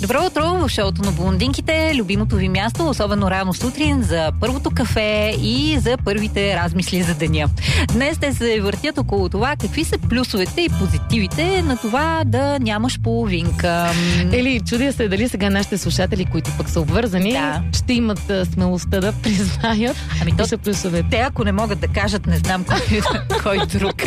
Добро утро в шоуто на блондинките, любимото ви място, особено рано сутрин за първото кафе и за първите размисли за деня. Днес те се въртят около това какви са плюсовете и позитивите на това да нямаш половинка. Или чудя се дали сега нашите слушатели, които пък са обвързани, ще имат смелостта да признаят то са плюсовете. Те, ако не могат да кажат, не знам кой друг.